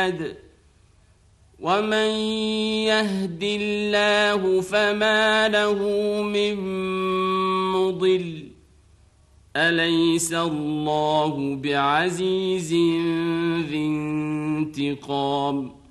أحد ومن يهد الله فما له من مضل أليس الله بعزيز ذي انتقام